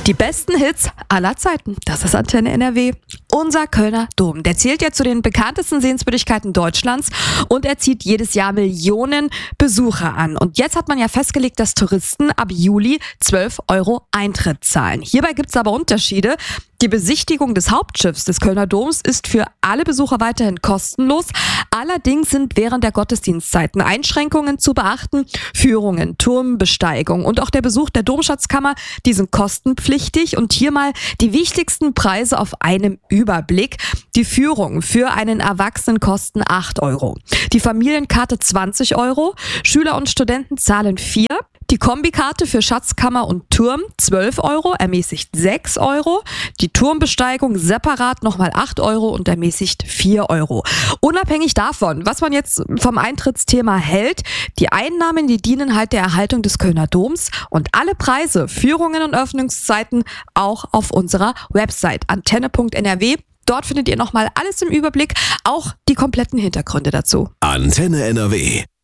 Die besten Hits aller Zeiten. Das ist Antenne NRW. Unser Kölner Dom. Der zählt ja zu den bekanntesten Sehenswürdigkeiten Deutschlands und er zieht jedes Jahr Millionen Besucher an. Und jetzt hat man ja festgelegt, dass Touristen ab Juli 12 € Eintritt zahlen. Hierbei gibt es aber Unterschiede. Die Besichtigung des Hauptschiffs des Kölner Doms ist für alle Besucher weiterhin kostenlos. Allerdings sind während der Gottesdienstzeiten Einschränkungen zu beachten. Führungen, Turmbesteigung und auch der Besuch der Domschatzkammer, die sind kostenpflichtig. Und hier mal die wichtigsten Preise auf einem Überblick. Die Führung für einen Erwachsenen kosten 8 €. Die Familienkarte 20 €. Schüler und Studenten zahlen 4 €. Die Kombikarte für Schatzkammer und Turm 12 €, ermäßigt 6 €. Die Turmbesteigung separat nochmal 8 € und ermäßigt 4 €. Unabhängig davon, was man jetzt vom Eintrittsthema hält, die Einnahmen, die dienen halt der Erhaltung des Kölner Doms und alle Preise, Führungen und Öffnungszeiten auch auf unserer Website antenne.nrw. Dort findet ihr nochmal alles im Überblick, auch die kompletten Hintergründe dazu. Antenne NRW.